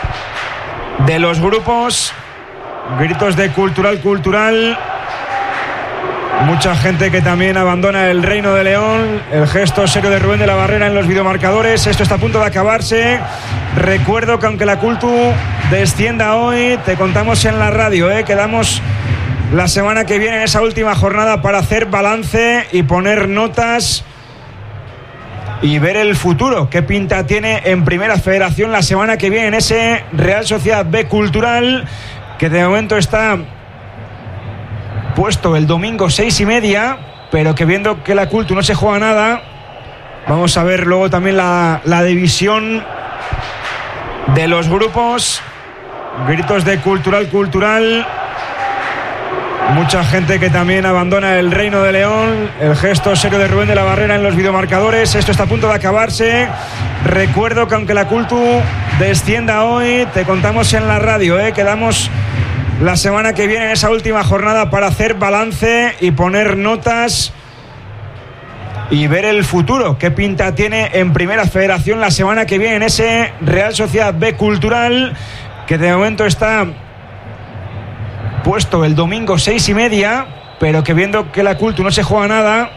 de los grupos. Gritos de Cultural, Cultural. Mucha gente que también abandona el Reino de León. El gesto serio de Rubén de la Barrera en los videomarcadores. Esto está a punto de acabarse. Recuerdo que aunque la Cultu descienda hoy, te contamos en la radio, ¿eh? Quedamos la semana que viene en esa última jornada para hacer balance y poner notas y ver el futuro. ¿Qué pinta tiene en Primera Federación la semana que viene en ese Real Sociedad B Cultural, que de momento está puesto el domingo seis y media, pero que viendo que la Cultu no se juega nada, vamos a ver luego también la, la división de los grupos. Gritos de Cultural, Cultural. Mucha gente que también abandona el Reino de León. El gesto serio de Rubén de la Barrera en los videomarcadores. Esto está a punto de acabarse. Recuerdo que aunque la Cultu descienda hoy, te contamos en la radio, ¿eh? Quedamos la semana que viene en esa última jornada para hacer balance y poner notas y ver el futuro. ¿Qué pinta tiene en Primera Federación la semana que viene en ese Real Sociedad B Cultural, que de momento está puesto el domingo seis y media, pero que viendo que la Cultu no se juega nada,